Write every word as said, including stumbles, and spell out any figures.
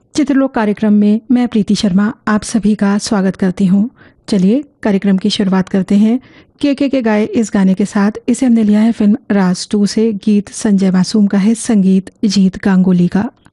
चित्रलोक कार्यक्रम में मैं प्रीति शर्मा आप सभी का स्वागत करती हूँ। चलिए कार्यक्रम की शुरुआत करते हैं के के के गाए इस गाने के साथ। इसे हमने लिया है फिल्म राज टू से। गीत संजय मासूम का है, संगीत जीत गांगुली का।